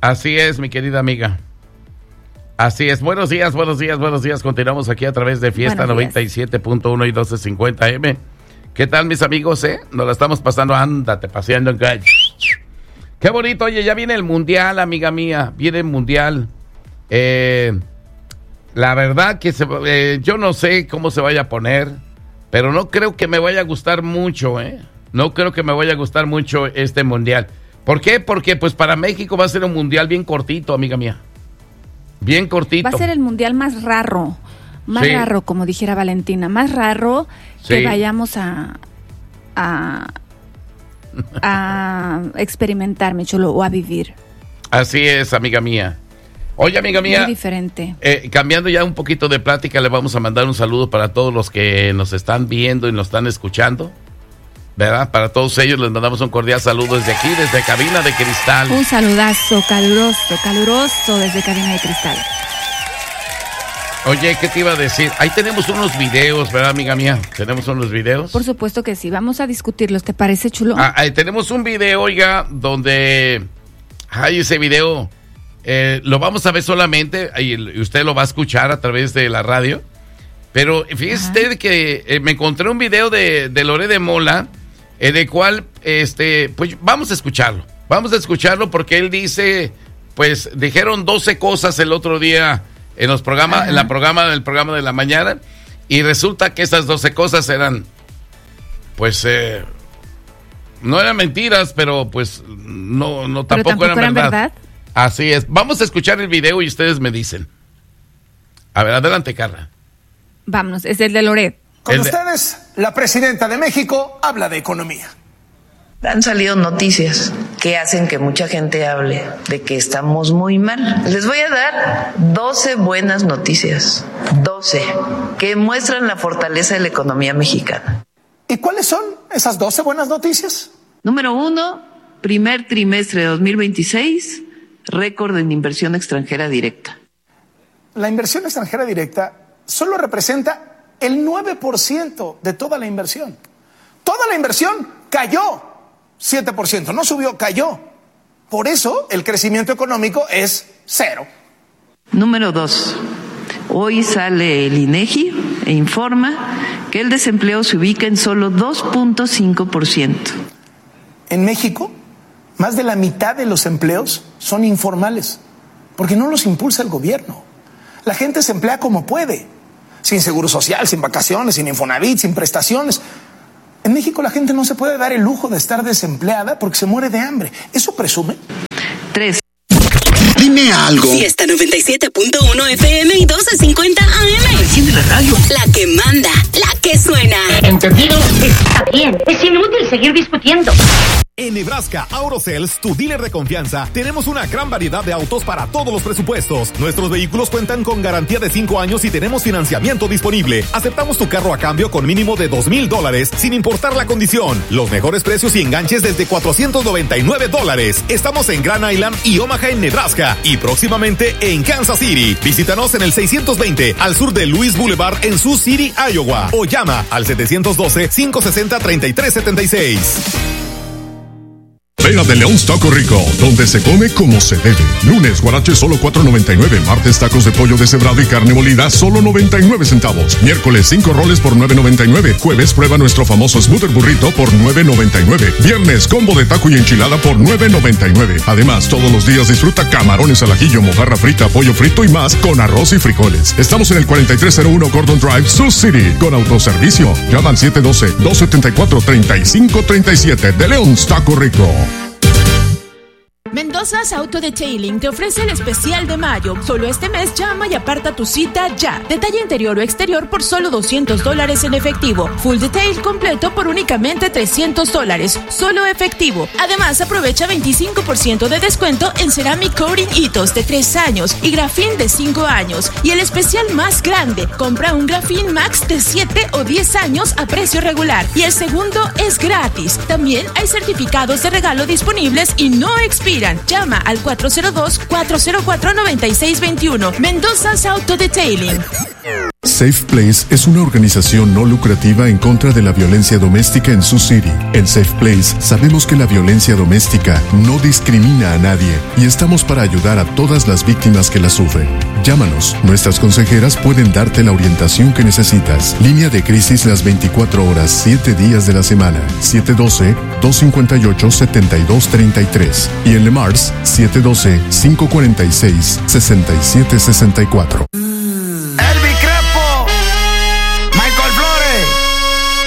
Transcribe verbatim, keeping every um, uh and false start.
Así es, mi querida amiga. Así es. Buenos días, buenos días, buenos días. Continuamos aquí a través de Fiesta noventa y siete punto uno y doce cincuenta eme. ¿Qué tal, mis amigos, eh? Nos la estamos pasando, ándate, paseando en calle. Qué bonito. Oye, ya viene el Mundial, amiga mía. Viene el Mundial. Eh, la verdad que se, eh, yo no sé cómo se vaya a poner, pero no creo que me vaya a gustar mucho, ¿eh? No creo que me vaya a gustar mucho este Mundial. ¿Por qué? Porque pues para México va a ser un Mundial bien cortito, amiga mía. Bien cortito. Va a ser el Mundial más raro, más sí. raro, como dijera Valentina, más raro sí. que vayamos a, a, a experimentar, mi chulo, o a vivir. Así es, amiga mía. Oye, amiga mía. Muy diferente. Eh, cambiando ya un poquito de plática, le vamos a mandar un saludo para todos los que nos están viendo y nos están escuchando. ¿Verdad? Para todos ellos les mandamos un cordial saludo desde aquí, desde Cabina de Cristal. Un saludazo caluroso, caluroso desde Cabina de Cristal. Oye, ¿qué te iba a decir? Ahí tenemos unos videos, ¿verdad, amiga mía? ¿Tenemos unos videos? Por supuesto que sí, vamos a discutirlos, ¿te parece, chulo? Ah, ahí tenemos un video, oiga, donde... Ay, ese video eh, lo vamos a ver solamente, y usted lo va a escuchar a través de la radio. Pero fíjese usted que eh, me encontré un video de, de Loret de Mola, en el cual, este, pues vamos a escucharlo, vamos a escucharlo porque él dice, pues dijeron doce cosas el otro día en los programas, Ajá. en la programa, en el programa de la mañana, y resulta que esas doce cosas eran, pues, eh, no eran mentiras, pero pues no, no tampoco, tampoco eran, eran verdad. verdad. Así es, vamos a escuchar el video y ustedes me dicen. A ver, adelante, Carla. Vámonos, es el de Loret. Con ustedes, la presidenta de México habla de economía. Han salido noticias que hacen que mucha gente hable de que estamos muy mal. Les voy a dar doce buenas noticias, doce, que muestran la fortaleza de la economía mexicana. ¿Y cuáles son esas doce buenas noticias? Número uno, primer trimestre de dos mil veintiséis, récord en inversión extranjera directa. La inversión extranjera directa solo representa el nueve por ciento de toda la inversión. Toda la inversión cayó siete por ciento, no subió, cayó. Por eso el crecimiento económico es cero. Número dos, hoy sale el INEGI e informa que el desempleo se ubica en solo dos punto cinco por ciento. En México, más de la mitad de los empleos son informales, porque no los impulsa el gobierno. La gente se emplea como puede, sin seguro social, sin vacaciones, sin Infonavit, sin prestaciones. En México la gente no se puede dar el lujo de estar desempleada porque se muere de hambre. ¿Eso presume? Tres. Dime algo. Fiesta noventa y siete punto uno F M y doce cincuenta A M. Enciende la radio. La que manda, la que suena. ¿Entendido? Está bien. Es inútil seguir discutiendo. En Nebraska Autosales, tu dealer de confianza, tenemos una gran variedad de autos para todos los presupuestos. Nuestros vehículos cuentan con garantía de cinco años y tenemos financiamiento disponible. Aceptamos tu carro a cambio con mínimo de dos mil dólares, sin importar la condición. Los mejores precios y enganches desde cuatrocientos noventa y nueve dólares. Estamos en Grand Island y Omaha en Nebraska y próximamente en Kansas City. Visítanos en el seiscientos veinte al sur de Louis Boulevard en Sioux City, Iowa. O llama al setecientos doce, cinco sesenta, treinta y tres setenta y seis. Ven a De Leon's Taco Rico, donde se come como se debe. Lunes, guarache solo cuatro noventa y nueve. Martes, tacos de pollo deshebrado y carne molida solo noventa y nueve centavos. Miércoles, cinco roles por nueve noventa y nueve. Jueves, prueba nuestro famoso Smoother Burrito por nueve noventa y nueve. Viernes, combo de taco y enchilada por nueve noventa y nueve. Además, todos los días disfruta camarones al ajillo, mojarra frita, pollo frito y más con arroz y frijoles. Estamos en el cuarenta y tres cero uno Gordon Drive, Sioux City, con autoservicio. Llaman siete uno dos, dos siete cuatro, tres cinco tres siete. De Leon's Taco Rico. Mendoza's Auto Detailing te ofrece el especial de mayo. Solo este mes llama y aparta tu cita ya. Detalle interior o exterior por solo doscientos dólares en efectivo. Full detail completo por únicamente trescientos dólares. Solo efectivo. Además, aprovecha veinticinco por ciento de descuento en Ceramic Coating Hitos de tres años y Grafin de cinco años. Y el especial más grande, compra un Grafin Max de siete o diez años a precio regular. Y el segundo es gratis. También hay certificados de regalo disponibles y no expiran. Llama al cuatro cero dos, cuatro cero cuatro, nueve seis dos uno. Mendoza's Auto Detailing. Safe Place es una organización no lucrativa en contra de la violencia doméstica en Sioux City. En Safe Place sabemos que la violencia doméstica no discrimina a nadie y estamos para ayudar a todas las víctimas que la sufren. Llámanos, nuestras consejeras pueden darte la orientación que necesitas. Línea de crisis las veinticuatro horas, siete días de la semana. siete uno dos, dos cinco ocho, siete dos tres tres. Y en Le Mars, siete uno dos, cinco cuatro seis, seis siete seis cuatro.